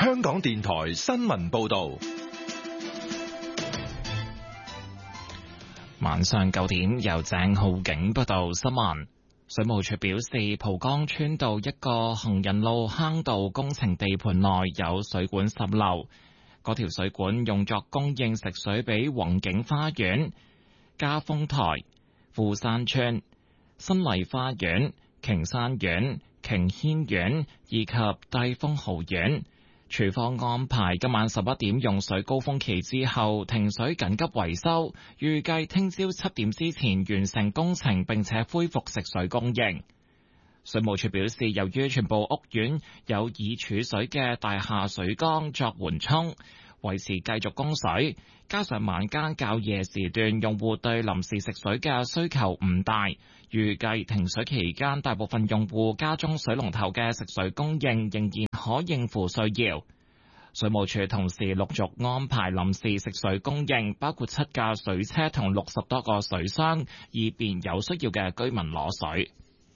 香港電台新聞報道。 晚上9點，由鄭浩景報道新聞。水務署表示，蒲崗村道一個行人路坑道工程地盤內有水管滲漏，嗰條水管用作供應食水俾宏景花園、嘉豐台、富山村、新麗花園、瓊山苑、瓊軒苑以及帝峰豪苑。署方安排今晚11點用水高峰期之後停水緊急維修，預計聽朝7點之前完成工程，並且恢復食水供應。水務署表示，由於全部屋苑有已儲水嘅大廈水缸作緩衝，維持繼續供水，加上晚間較夜時段用戶對臨時食水嘅需求唔大，預計停水期間大部分用戶家中水龍頭嘅食水供應仍然可應付需要。水務署同時陸續安排臨時食水供應，包括7架水車同60多個水箱，以便有需要嘅居民攞水。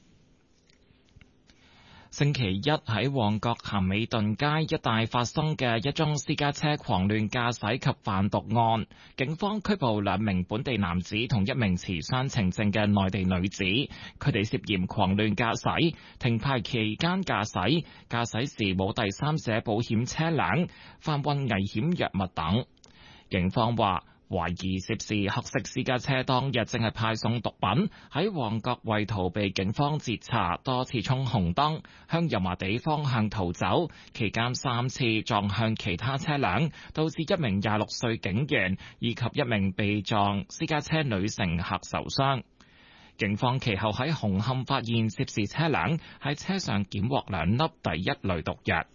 星期一喺旺角咸美頓街一帶發生嘅一宗私家車狂亂駕駛及販毒案，警方拘捕2名本地男子同1名持雙程證嘅內地女子，佢哋涉嫌狂亂駕駛、停牌期間駕駛、駕駛時冇第三者保險車輛、販運危險藥物等。警方話，懷疑涉事黑色私家車當日正係派送毒品，喺旺角為逃避警方截查，多次衝紅燈，向油麻地方向逃走，期間3次撞向其他車輛，導致1名26歲警員以及1名被撞私家車女乘客受傷。警方其後喺紅磡發現涉事車輛，喺車上檢獲2粒第一類毒藥。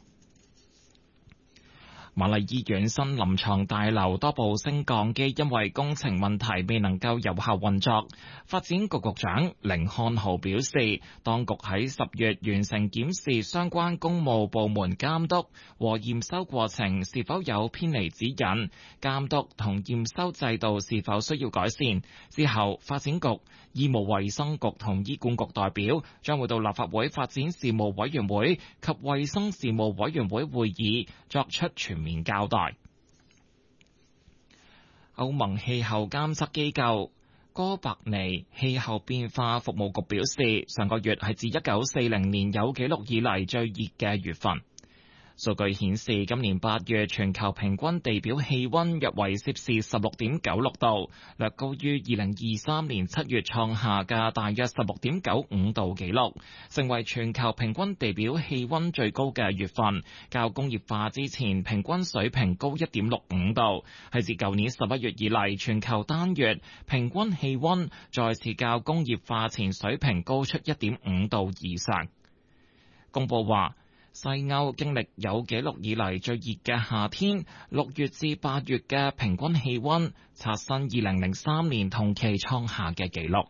瑪麗醫院新臨床大樓多部升降機因為工程問題未能夠有效運作。發展局局長甯漢豪表示，當局喺10月完成檢視相關公務部門監督和驗收過程是否有偏離指引，監督同驗收制度是否需要改善。之後，發展局、醫務衛生局同醫管局代表將會到立法會發展事務委員會及衛生事務委員會會議作出全面交代。歐盟氣候監測機構哥白尼氣候變化服務局表示，上個月係自1940年有紀錄以嚟最熱嘅月份。數據顯示，今年8月全球平均地表氣溫約為攝氏16.96度，略高於2023年7月創下嘅大約16.95度紀錄，成為全球平均地表氣溫最高嘅月份，較工業化之前平均水平高1.65度，係自舊年11月以嚟全球單月平均氣溫再次較工業化前水平高出1.5度以上。公佈話，西歐經歷有紀錄以嚟最熱嘅夏天，6月至8月嘅平均氣溫刷新2003年同期創下嘅紀錄。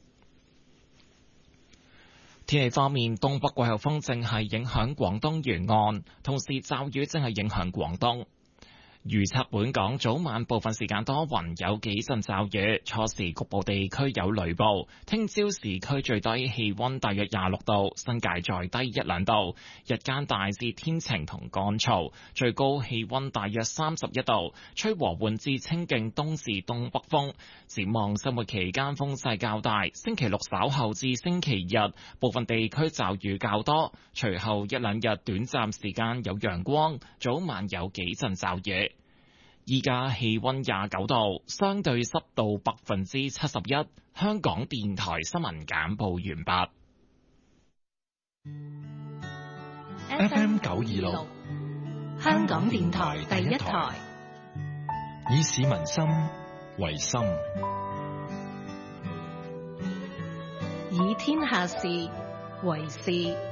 天氣方面，東北季候風正係影響廣東沿岸，同時驟雨正係影響廣東。預測本港早晚部分時間多雲，有幾陣驟雨，初時局部地區有雷暴。聽朝市區最低氣溫大約26度，新界再低1-2度。日間大致天晴同乾燥，最高氣溫大約31度，吹和緩至清勁東至東北風。展望周末期間風勢較大，星期六稍後至星期日部分地區驟雨較多，隨後1-2日短暫時間有陽光，早晚有幾陣驟雨。依家氣溫29度，相對濕度71%。香港電台新聞簡報完畢。 FM 926， 香港電台第一台， 以市民心為心， 以天下事為事。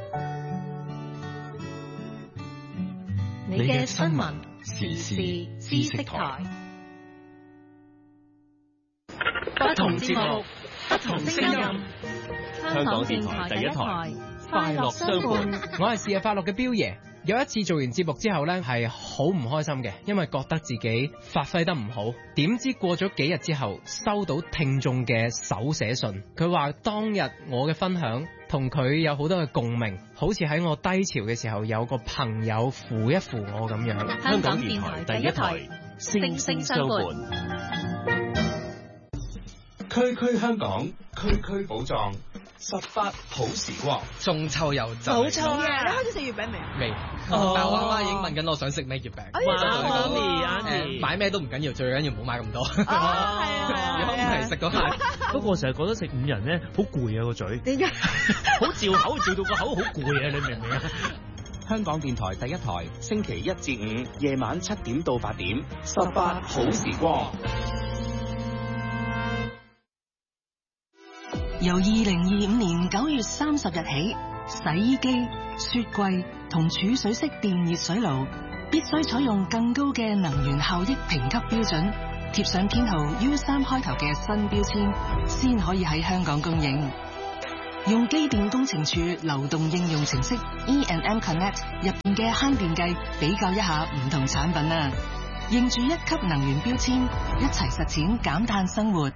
你嘅新聞時事知識台，不同節目，不同聲音。香港電台第一台，快樂相伴。 我係視日快樂嘅彪爺。有一次做完節目之後呢，係好唔開心嘅，因為覺得自己發揮得唔好。點知過咗幾日之後，收到聽眾嘅手寫信，佢話當日我嘅分享同佢有好多嘅共鳴，好似喺我低潮嘅時候有個朋友扶一扶我咁樣。 香港電台第一台，星聲相伴， 區區香港，區區寶藏，18好時光。 中秋又就冇錯啊！你開始食月餅未啊？ 未。但娃娃已經問緊我想食咩月餅。 媽咪買咩都唔緊要，最緊要唔好買咁多。 係啊， 如果唔係食嗰下。 不過我成日覺得食5人咧好攰啊個嘴， 點解？ 好嚼口嚼到個口好攰啊！你明唔明啊？ 香港電台第一台，星期1至5夜晚7點到8點，18好時光。 由2025年9月30日起，洗衣機、雪櫃同儲水式電熱水爐必須採用更高嘅能源效益評級標準，貼上編號 U3 開頭嘅新標籤，先可以喺香港供應。用機電工程署流動應用程式 E&M Connect 入邊嘅慳電計比較一下唔同產品啊！認住1級能源標籤，一齊實踐減碳生活。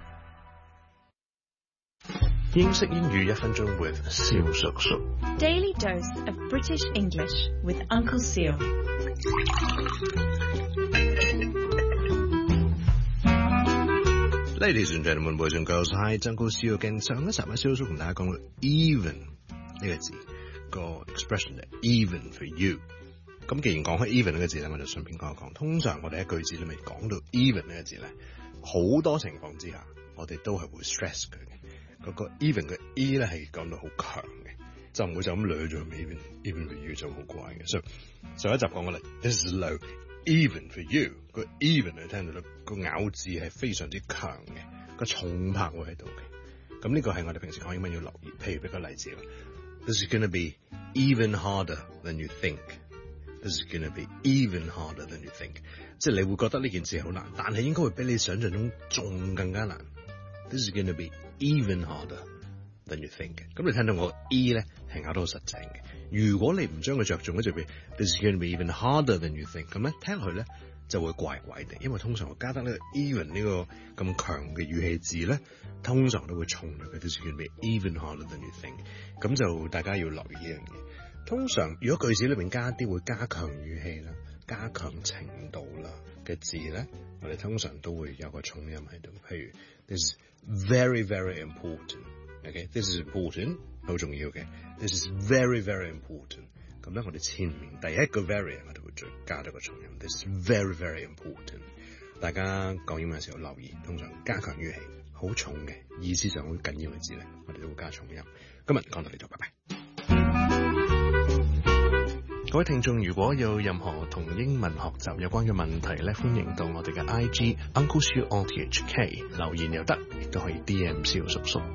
英式英語1分鐘 with 蕭叔叔。 Daily dose of British English with Uncle Seal。 Ladies and gentlemen, boys and girls, hi, Uncle Seal again。 上一集蕭叔叔同大家講到 even 呢個字個 expression 係 even for you。咁既然講開 even 呢個字咧，我就順便講一講。通常我哋喺句子裏面講到 even 呢個字咧，好多情況之下我哋都係會 stress 佢嘅。嗰個 even 嘅 e 咧係講到好強嘅，就唔會就咁掠咗 even for you 就好怪嘅。所以上一集講過啦 ，this is low even for you， 個 even 你聽到咧個咬字係非常之強嘅，個重拍會喺度嘅。咁呢個係我哋平時講英文要留意。譬如俾個例子啦 ，this is gonna be even harder than you think。This is gonna be even harder than you think， 即係你會覺得呢件事好難，但係應該會比你想象中仲更加難。This is gonna be even harder than you think。咁你聽到我 E 咧係咬得好實淨嘅。如果你唔將佢着重咧，就變 This is gonna be even harder than you think。咁咧聽落去咧就會怪怪地，因為通常我加得呢個 even 呢個咁強嘅語氣字咧，通常都會重略嘅。This is gonna be even harder than you think。咁就大家要留意呢樣嘢。通常如果句子裏面加啲會加強語氣啦、加強程度啦嘅字咧，我哋通常都會有個重音喺度。譬如 This is very very important。OK，this is important， 好重要嘅。This is very very important。咁咧，我哋前面第一個 very 我哋會再加多個重音。This is very very important。大家講英文嘅時候留意，通常加強語氣好重嘅意思就好緊要嘅字咧，我哋都會加重音。今日講到呢度，拜拜。各位聽眾，如果有任何同英文學習有關嘅問題咧，歡迎到我哋嘅 IG Uncle Siu RTHK 留言又得，亦都可以 DM 蕭叔叔。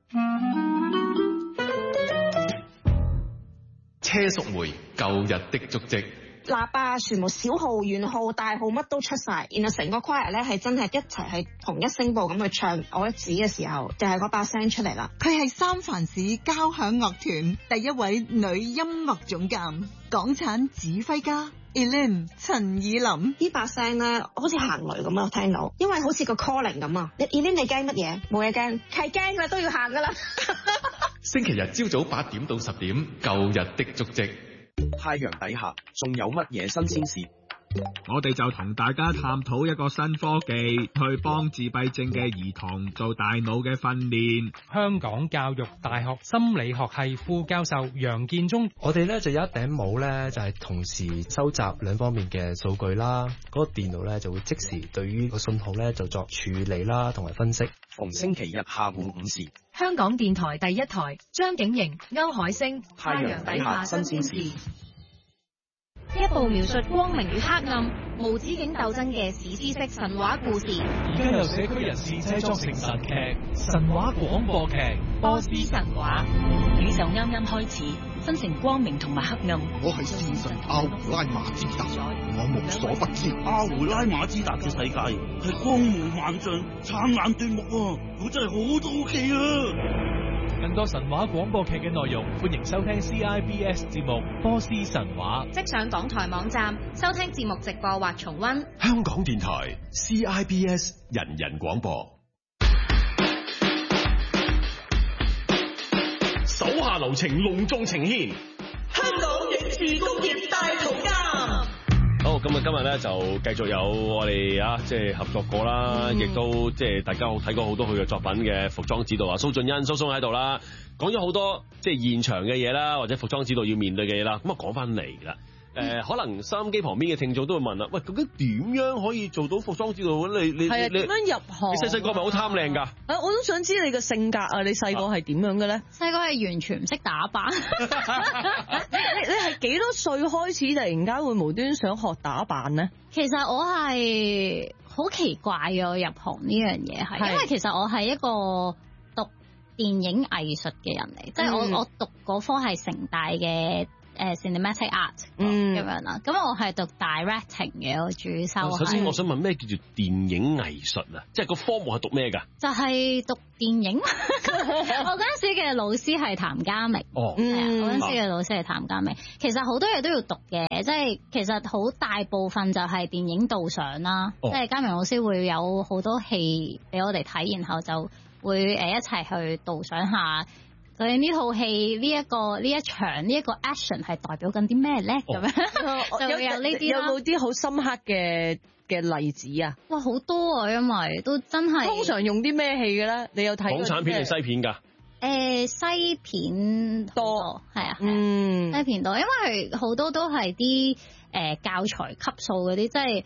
車淑梅舊日的足跡。 喇叭全部小號、圓號、大號乜都出晒，然後成個 choir 咧係真係一齊係同一聲部咁去唱我一指嘅時候，就係嗰把聲出嚟啦。 佢係三藩市交響樂團第一位女音樂總監，港產指揮家 Elaine 陳以琳。 呢把聲咧好似行雷咁啊，聽到，因為好似個 calling 咁啊。Elaine 你驚乜嘢？冇嘢驚，係驚啦都要行噶啦。 星期日朝早8點到10點，舊日的足跡。 太陽底下仲有乜嘢新鮮事？ 我哋就同大家探討一個新科技，去幫自閉症嘅兒童做大腦嘅訓練。 香港教育大學心理學系副教授楊建忠， 我哋咧就有一頂帽咧，就係同時收集兩方面嘅數據啦。嗰個電腦咧就會即時對於個信號咧就作處理啦，同埋分析。 逢星期日下午5時， 香港電台第一台，張景瑩、歐海星， 太陽底下新鮮事。 一部描述光明與黑暗、無止境鬥爭嘅史詩式神話故事。 而家由社區人士製作成神劇、神話廣播劇《 波斯神話》。宇宙啱啱開始，分成光明同埋黑暗。 我係戰神阿胡拉馬茲達，我無所不知。阿胡拉馬茲達嘅世界係光芒萬丈、燦爛奪目啊！我真係好好奇啊！ 更多神話廣播劇嘅內容，歡迎收聽 CIBS 節目《波斯神話》。 即上港台網站收聽節目直播或重溫。 香港電台 CIBS 人人廣播。 手下流程隆重呈現香港影視工業大淘監。 好，咁啊，今日咧就繼續有我哋即係合作過啦，亦都即係大家好睇過好多佢嘅作品嘅服裝指導啊，蘇俊恩蘇松喺度啦，講咗好多即係現場嘅嘢啦，或者服裝指導要面對嘅嘢啦，咁啊講翻嚟啦。可能收音機旁邊嘅聽眾都會問啦，喂，究竟點樣可以做到服裝指導？你係啊，點樣入行？ 你細細個咪好貪靚㗎？ 我都想知你嘅性格啊！你細個係點樣嘅咧？ 細個係完全唔識打扮。 你係幾多歲開始突然間會無端想學打扮咧？ 其實我係好奇怪嘅，我入行呢樣嘢係，因為其實我係一個讀電影藝術嘅人嚟，即係我讀嗰科係城大嘅。cinematic art 咁樣啦，咁我係讀 directing 嘅，我主修。 首先我想問咩叫做電影藝術啊？即係個科目係讀咩㗎？ 就係讀電影。我嗰陣時嘅老師係譚嘉明。我嗰陣時嘅老師係譚嘉明。其實好多嘢都要讀嘅，即係其實好大部分就係電影導賞啦。即係嘉明老師會有好多戲俾我哋睇，然後就會一齊去導賞下。佢呢套戲呢一場呢一個 action 係代表緊啲咩咧？咁樣就會有呢啲啦。 有冇啲好深刻嘅例子啊？ 哇，好多啊，因為都真係。通常用啲咩戲嘅咧？你有睇過？ 港產片定西片㗎？ 西片多，係啊，西片多，因為好多都係啲教材級數嗰啲，即係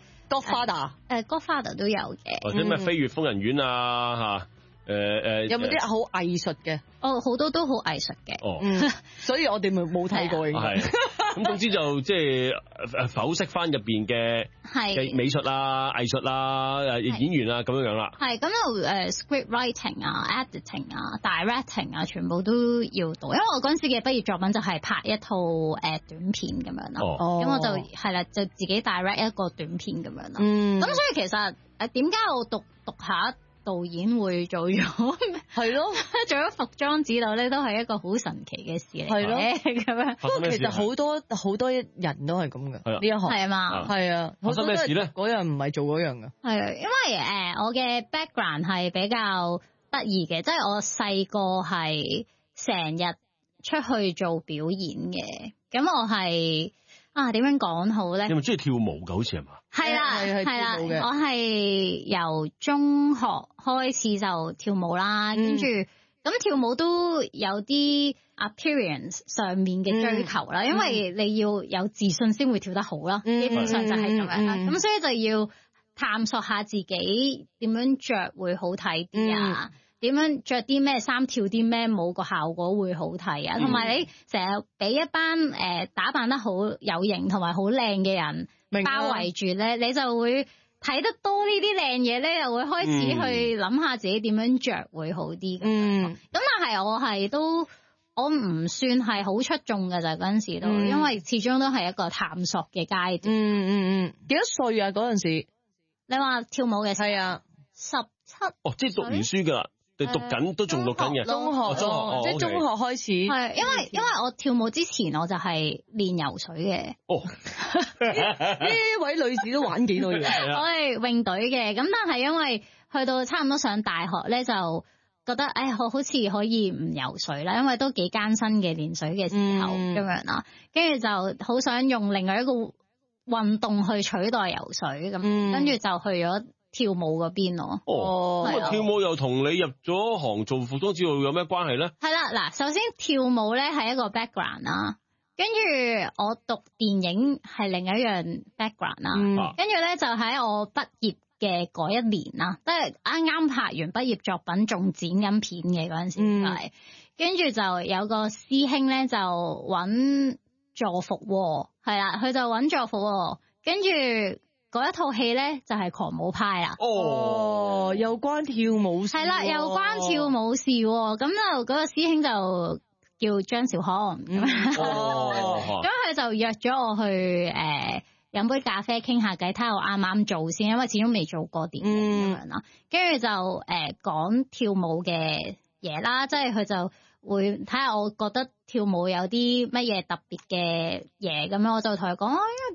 Godfather 都有嘅。 或者咩飛越瘋人院啊嚇？ 有冇啲好藝術嘅？ 好多都好藝術嘅。 所以我哋咪冇睇過嘅。 係。咁總之就即係剖析翻入邊嘅美術啊、藝術啊、演員啊咁樣啦。係咁就 script writing 啊、editing 啊、directing 啊，全部都要讀。因為我嗰陣時嘅畢業作品就係拍一套短片咁樣啦。咁我就係啦，就自己 direct 一個短片咁樣啦。咁所以其實點解我讀下導演會做咗係咯，做咗服裝指導咧，都係一個好神奇嘅事嚟嘅。係咯，咁樣。不過其實好多人都係咁嘅呢一行。係嘛？係啊。 發生咩事咧？ 嗰樣唔係做嗰樣嘅。 係啊，因為我嘅 background 係比較得意嘅，即係我細個係成日出去做表演嘅。咁我係點樣講好咧？ 你咪中意跳舞㗎？好似係嘛？ 係啦，我係由中學開始就跳舞啦，跟住咁跳舞都有啲 appearance 上面嘅追求啦，因為你要有自信先會跳得好啦，基本上就係咁樣啦。咁所以就要探索下自己點樣着會好睇啲啊，點樣着啲咩衫跳啲咩舞個效果會好睇啊，同埋你成日俾一班打扮得好有型同埋好靚嘅人包圍住咧，你就會睇得多呢啲靚嘢咧，又會開始去諗下自己點樣着會好啲。咁但係我唔算係好出眾㗎咋嗰陣時都，因為始終都係一個探索嘅階段。 幾多歲啊嗰陣時？ 你話跳舞嘅時候？係啊，17。 即係讀完書㗎啦。你讀緊都仲讀緊嘅， 中學即係中學開始。 係因為我跳舞之前我就係練游水嘅。 呢位女士都玩幾多嘢？ 我係泳隊嘅，咁但係因為去到差唔多上大學咧，就覺得我好似可以唔游水啦，因為都幾艱辛嘅練水嘅時候咁樣啦，跟住就好想用另外一個運動去取代游水咁，跟住就去咗跳舞嗰邊咯。 咁跳舞又同你入咗行做服裝指導有咩關係咧？ 係啦，嗱，首先跳舞咧係一個 background 啦，跟住我讀電影係另一樣 background 啦，跟住咧就喺我畢業嘅嗰一年啦，即係啱啱拍完畢業作品，仲剪緊片嘅嗰陣時係，跟住就有個師兄咧就揾助服，係啦，佢就揾助服，跟住。嗰一套戲咧就係狂舞派啦。 又關跳舞事。係啦， 又關跳舞事。咁就嗰個師兄就叫張小康。咁佢就約咗我去飲杯咖啡傾下偈，睇下我啱唔啱做先，因為始終未做過電影咁樣啦。跟住就講跳舞嘅嘢啦，即係佢就會睇下我覺得跳舞有啲乜嘢特別嘅嘢咁樣，我就同佢講，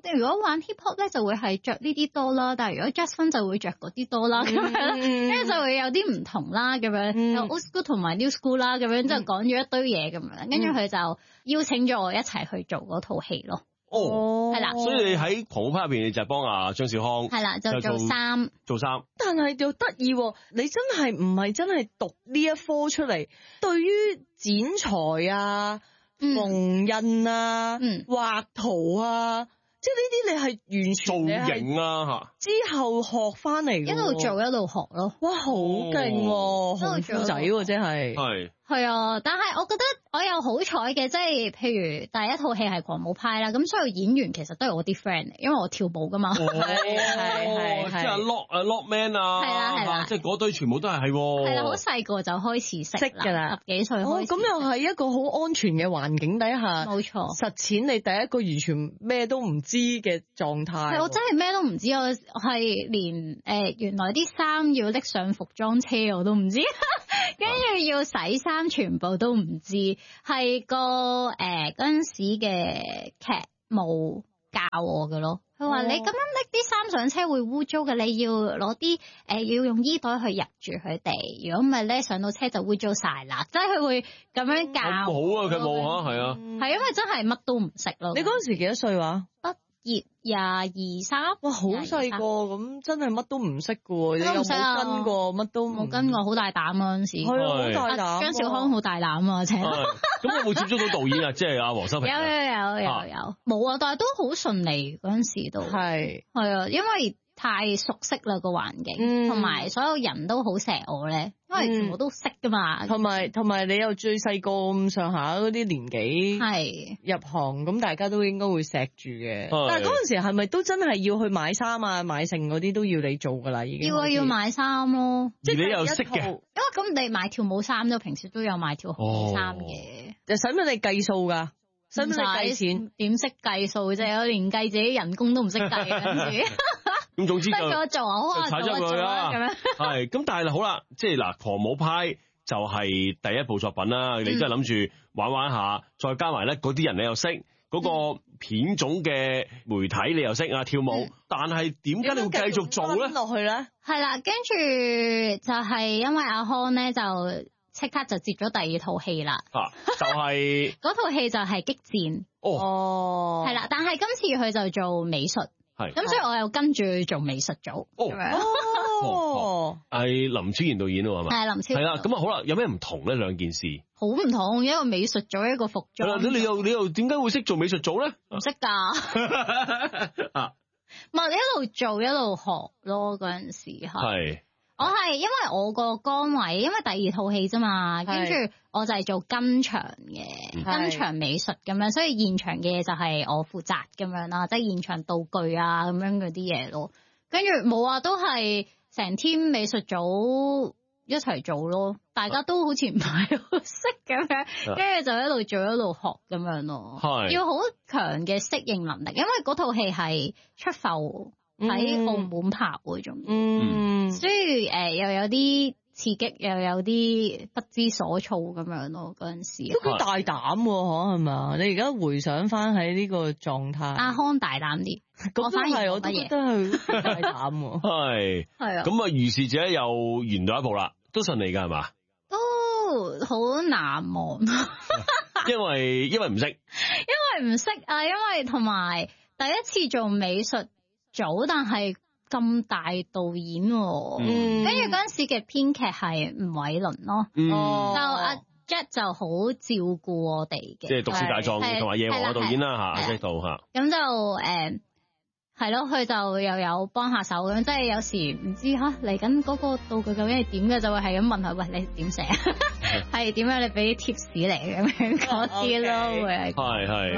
如果玩 hip hop 咧，就會係着呢啲多啦，但係如果 jazz funk 就會着嗰啲多啦，咁樣，跟住就會有啲唔同啦，咁樣，有 old school 同埋 new school 啦，咁樣就講咗一堆嘢咁樣，跟住佢就邀請咗我一齊去做嗰套戲咯。 哦， 係啦， 所以你喺狂舞派入邊，你就係幫阿張小康， 係啦，就做衫， 但係又得意，你真係唔係真係讀呢一科出嚟，對於剪裁啊、縫印啊、畫圖啊。即係呢啲你係完全造型啊嚇， 之後學翻嚟， 一路做一路學咯。 哇，好勁喎，紅褲仔喎，真係。 係啊，但係我覺得我有好彩嘅，即係譬如第一套戲係狂舞派啦，咁所有演員其實都係我啲 friend 嚟，因為我跳舞噶嘛。係， 即係 Lockman 啊， 係啦， 即係嗰堆全部都係係啦，好細個就開始識㗎啦，10幾歲開始。 咁又係一個好安全嘅環境底下， 冇錯， 實踐你第一個完全咩都唔知嘅狀態。 係，我真係咩都唔知，我係連原來啲衫要拎上服裝車我都唔知，跟住要洗衫。全部都唔知，係個嗰陣時嘅劇務教我嘅咯。佢話你咁樣拎啲衫上車會污糟嘅，你要攞啲要用衣袋去入住佢哋。如果唔係咧，上到車就污糟晒啦。即係佢會咁樣教。 好啊，佢冇嚇，係啊。 係因為真係乜都唔識咯。 你嗰陣時幾多歲話？ 畢業22、23， 哇，好細個咁，真係乜都唔識嘅喎，你有冇跟過？乜都冇跟過，好大膽嗰陣時。 係啊，好大膽。 張小康好大膽啊，請。 咁有冇接觸到導演啊？即係阿黃修平。 有，冇啊，但係都好順利嗰陣時都。係啊，因為太熟悉啦個環境，同埋所有人都好錫我咧，因為全部都識噶嘛。同埋你又最細個咁上下嗰啲年紀，係入行咁，大家都應該會錫住嘅。但係嗰陣時係咪都真係要去買衫啊、買剩嗰啲都要你做噶啦？已經要買衫咯， 即係你又識嘅。 因為咁你買跳舞衫都平時都有買條紅衫嘅。 使唔使你計數㗎？使唔使計錢？ 點識計數啫？我連計自己人工都唔識計嘅。 咁總之就做好踩咗佢啦。係咁，但係好啦，即係嗱，狂舞派就係第一部作品啦。你真係諗住玩下，再加埋咧嗰啲人你又識，嗰個片種嘅媒體你又識啊跳舞，但係點解你會繼續做咧？ 落去咧？ 係啦，跟住就係因為阿康咧就即刻就接咗第二套戲啦。 就係嗰套戲就係激戰。 哦， 係啦，但係今次佢就做美術。咁所以我又跟住做美術組。 係林超賢導演喎，係嘛？係林超賢。係啦，咁啊好啦，有咩唔同咧？兩件事好唔同，一個美術組，一個服裝。 你又點解會識做美術組咧？ 唔識㗎。咪一路做一路學咯，嗰陣時係。我係因為我個崗位，因為第二套戲啫嘛，跟住我就係做跟場嘅，跟場美術咁樣，所以現場嘅嘢就係我負責咁樣啦，即係現場道具啊咁樣嗰啲嘢咯。跟住冇啊，都係成 team 美術組一齊做咯，大家都好似唔係好識咁樣，跟住就一路做一路學咁樣咯。係要好強嘅適應能力，因為嗰套戲係出埠喺澳門拍嗰種，所以又有啲刺激，又有啲不知所措咁樣咯。嗰陣時都幾大膽喎，係嘛？你而家回想翻喺呢個狀態， 阿康大膽啲， 我反而我都覺得係大膽喎。 係啊，咁啊，如是者又完到一步啦，都順利㗎係嘛？ 都好難忘， 因為唔識， 因為唔識啊，因為同埋第一次做美術組，但係咁大導演，跟住嗰陣時嘅編劇係吳偉倫咯，就阿 Jack 就好照顧我哋嘅， 即係毒舌大狀同埋夜王嘅導演啦嚇，喺度嚇。 咁就係咯，佢就又有幫下手咁，即係有時唔知嚟緊嗰個道具究竟係點嘅，就會係咁問佢，喂，你點寫？係點樣？你俾啲 tips 嚟咁樣嗰啲咯，會係。